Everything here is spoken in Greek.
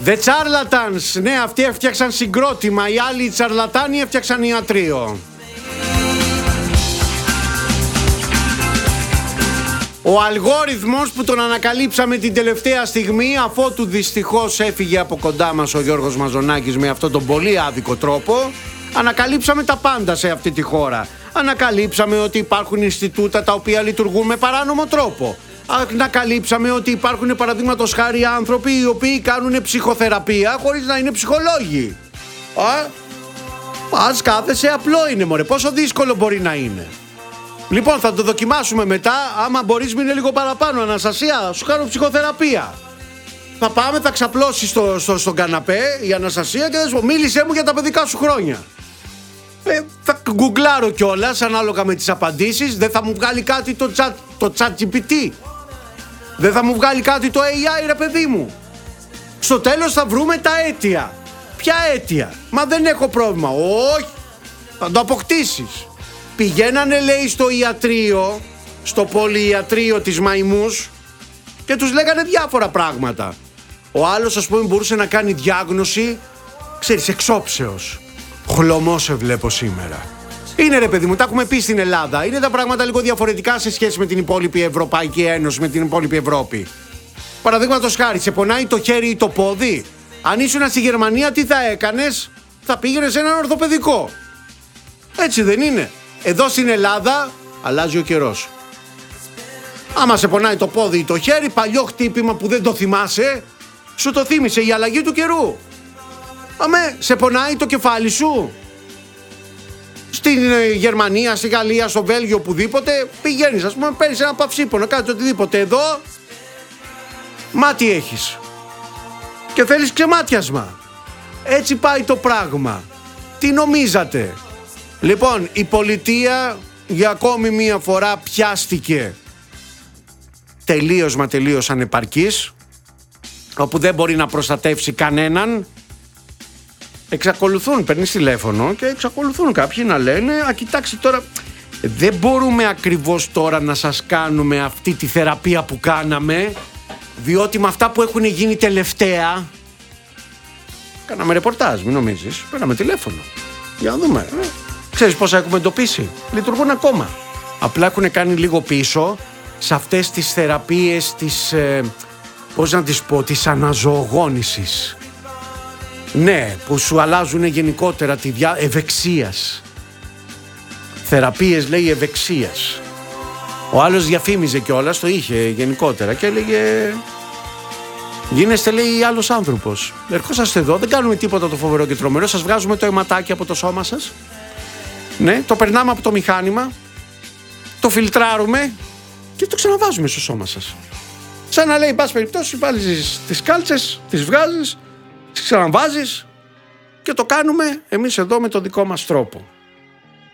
The Charlatans, ναι, αυτοί έφτιαξαν συγκρότημα, οι άλλοι τσαρλατάνοι έφτιαξαν ιατρείο. Ο αλγόριθμος που τον ανακαλύψαμε την τελευταία στιγμή, αφότου δυστυχώς έφυγε από κοντά μας ο Γιώργος Μαζονάκης με αυτόν τον πολύ άδικο τρόπο, ανακαλύψαμε τα πάντα σε αυτή τη χώρα. Ανακαλύψαμε ότι υπάρχουν Ινστιτούτα τα οποία λειτουργούν με παράνομο τρόπο. Ανακαλύψαμε ότι υπάρχουν, παραδείγματος χάρη, άνθρωποι οι οποίοι κάνουν ψυχοθεραπεία χωρίς να είναι ψυχολόγοι. Ας κάθεσαι, απλό είναι, μωρέ, πόσο δύσκολο μπορεί να είναι. Λοιπόν, θα το δοκιμάσουμε μετά. Άμα μπορείς, μείνε λίγο παραπάνω. Αναστασία, σου κάνω ψυχοθεραπεία. Θα πάμε, θα ξαπλώσεις στον καναπέ η Αναστασία και θα σου πω, μίλησέ μου για τα παιδικά σου χρόνια. Θα γκουγκλάρω κιόλας ανάλογα με τις απαντήσεις. Δεν θα μου βγάλει κάτι το ChatGPT. Δεν θα μου βγάλει κάτι το AI, ρε παιδί μου. Στο τέλος θα βρούμε τα αίτια. Ποια αίτια? Μα δεν έχω πρόβλημα. Όχι, θα το αποκτήσεις. Πηγαίνανε, λέει, στο ιατρείο, στο πολυιατρείο της Μαϊμούς και τους λέγανε διάφορα πράγματα. Ο άλλος, ας πούμε, μπορούσε να κάνει διάγνωση, ξέρεις, εξόψεως. Χλωμό σε βλέπω σήμερα. Είναι, ρε παιδί μου, τα έχουμε πει στην Ελλάδα. Είναι τα πράγματα λίγο διαφορετικά σε σχέση με την υπόλοιπη Ευρωπαϊκή Ένωση, με την υπόλοιπη Ευρώπη. Παραδείγματος χάρη, σε πονάει το χέρι ή το πόδι. Αν ήσουν στη Γερμανία, τι θα έκανες? Θα πήγαινες σε έναν ορθοπαιδικό. Έτσι δεν είναι? Εδώ στην Ελλάδα αλλάζει ο καιρός. Άμα σε πονάει το πόδι ή το χέρι, παλιό χτύπημα που δεν το θυμάσαι, σου το θύμισε η αλλαγή του καιρού. Αμέ, σε πονάει το κεφάλι σου? Στην Γερμανία, στη Γαλλία, στο Βέλγιο, οπουδήποτε, πηγαίνεις, ας πούμε, παίρνεις ένα παυσίπονο, κάτι οτιδήποτε. Εδώ, μάτι έχεις. Και θέλεις ξεμάτιασμα. Έτσι πάει το πράγμα. Τι νομίζατε? Λοιπόν, η πολιτεία για ακόμη μία φορά πιάστηκε τελείως ανεπαρκής, όπου δεν μπορεί να προστατεύσει κανέναν. Εξακολουθούν, παίρνεις τηλέφωνο και εξακολουθούν κάποιοι να λένε, κοιτάξτε τώρα, δεν μπορούμε ακριβώς τώρα να σας κάνουμε αυτή τη θεραπεία που κάναμε, διότι με αυτά που έχουν γίνει τελευταία, κάναμε ρεπορτάζ, μην νομίζεις, παίρναμε τηλέφωνο, για να δούμε. Ξέρεις πόσα έχουμε εντοπίσει? Λειτουργούν ακόμα. Απλά έχουν κάνει λίγο πίσω σε αυτές τις θεραπείες της, πώς να τις πω, της αναζωογόνησης. Ναι, που σου αλλάζουν γενικότερα τη ευεξίας. Θεραπείες, λέει, ευεξίας. Ο άλλος διαφήμιζε κιόλας, το είχε γενικότερα και έλεγε, γίνεστε, λέει, άλλος άνθρωπος. Ερχόσαστε εδώ, δεν κάνουμε τίποτα το φοβερό και τρομερό, σας βγάζουμε το αιματάκι από το σώμα σας. Ναι, το περνάμε από το μηχάνημα, το φιλτράρουμε και το ξαναβάζουμε στο σώμα σας. Σαν να λέει, εν πάση περιπτώσει, βάλεις τις κάλτσες, τις βγάζεις, τις ξαναβάζεις και το κάνουμε εμείς εδώ με τον δικό μας τρόπο.